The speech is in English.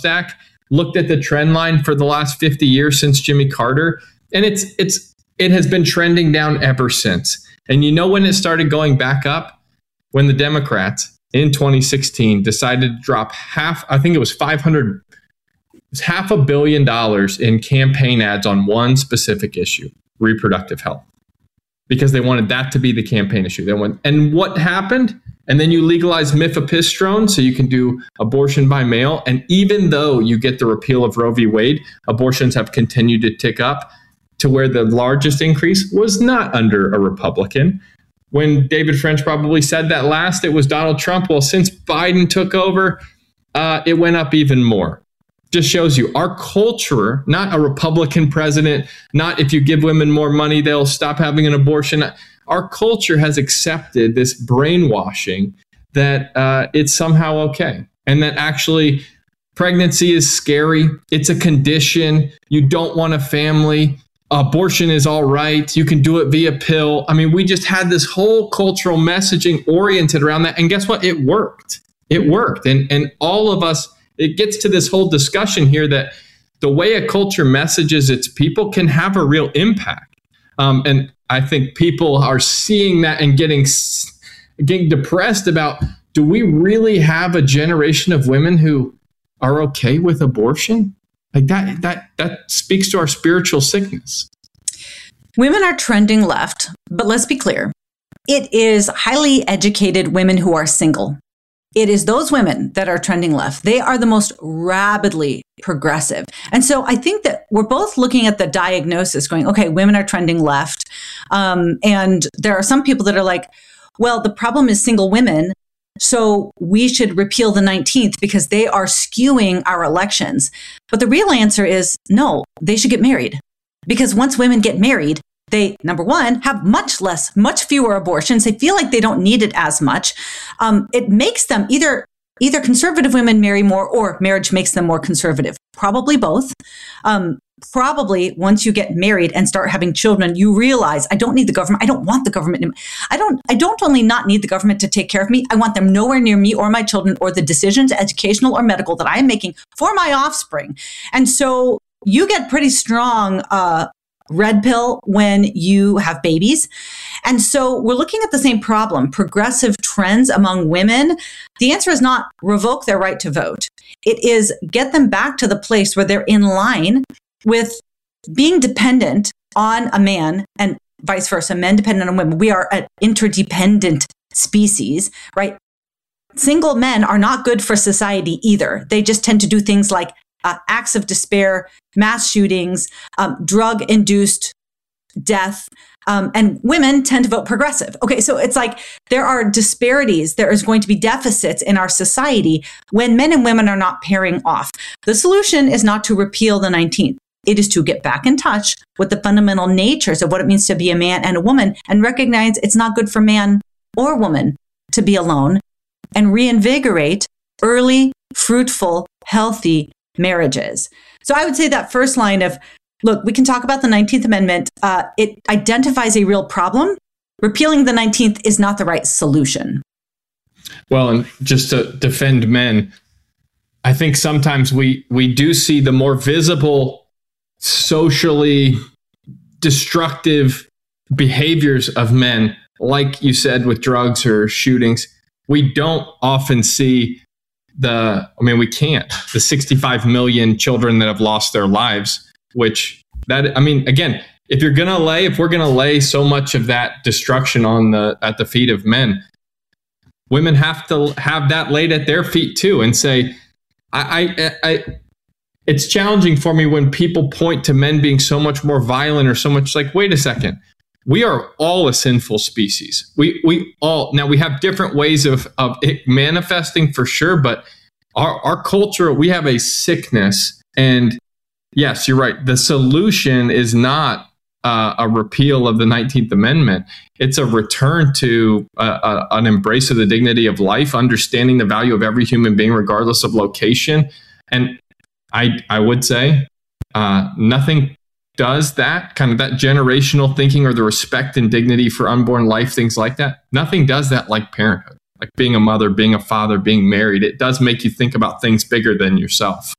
Substack, looked at the trend line for the last 50 years since Jimmy Carter, and it has been trending down ever since. And you know when it started going back up? When the Democrats in 2016 decided to drop $500 million in campaign ads on one specific issue, reproductive health, because they wanted that to be the campaign issue. And what happened? And then you legalize mifepristone so you can do abortion by mail. And even though you get the repeal of Roe v. Wade, abortions have continued to tick up to where the largest increase was not under a Republican. When David French probably said that last, it was Donald Trump. Well, since Biden took over, it went up even more. Just shows you our culture, not a Republican president, not if you give women more money, they'll stop having an abortion. Our culture has accepted this brainwashing that it's somehow okay. And that actually pregnancy is scary. It's a condition. You don't want a family. Abortion is all right. You can do it via pill. I mean, we just had this whole cultural messaging oriented around that. And guess what? It worked. It worked. And all of us, it gets to this whole discussion here that the way a culture messages its people can have a real impact. And I think people are seeing that and getting depressed about, do we really have a generation of women who are okay with abortion? Like that speaks to our spiritual sickness. Women are trending left, but let's be clear. It is highly educated women who are single. It is those women that are trending left. They are the most rapidly progressive. And so I think that we're both looking at the diagnosis going, okay, women are trending left. And there are some people that are like, well, the problem is single women. So we should repeal the 19th because they are skewing our elections. But the real answer is no, they should get married. Because once women get married, they, number one, have much fewer abortions. They feel like they don't need it as much. It makes them either conservative women marry more or marriage makes them more conservative. Probably both. Probably once you get married and start having children, you realize I don't need the government. I don't want the government. I don't only not need the government to take care of me. I want them nowhere near me or my children or the decisions, educational or medical, that I am making for my offspring. And so you get pretty strong red pill when you have babies. And so we're looking at the same problem, progressive trends among women. The answer is not revoke their right to vote. It is get them back to the place where they're in line with being dependent on a man and vice versa, men dependent on women. We are an interdependent species, right? Single men are not good for society either. They just tend to do things like acts of despair, mass shootings, drug-induced death, and women tend to vote progressive. Okay, so it's like there are disparities. There is going to be deficits in our society when men and women are not pairing off. The solution is not to repeal the 19th. It is to get back in touch with the fundamental natures of what it means to be a man and a woman and recognize it's not good for man or woman to be alone and reinvigorate early, fruitful, healthy marriages. So I would say that first line of, look, we can talk about the 19th Amendment. It identifies a real problem. Repealing the 19th is not the right solution. Well, and just to defend men, I think sometimes we do see the more visible socially destructive behaviors of men, like you said, with drugs or shootings. We don't often see we can't, the 65 million children that have lost their lives, again, if we're going to lay so much of that destruction at the feet of men, women have to have that laid at their feet too and say, it's challenging for me when people point to men being so much more violent or so much like, wait a second, we are all a sinful species. We have different ways of it manifesting for sure, but our culture, we have a sickness. And yes, you're right. The solution is not a repeal of the 19th Amendment. It's a return to an embrace of the dignity of life, understanding the value of every human being, regardless of location. And I would say nothing does that, kind of that generational thinking or the respect and dignity for unborn life, things like that. Nothing does that like parenthood, like being a mother, being a father, being married. It does make you think about things bigger than yourself.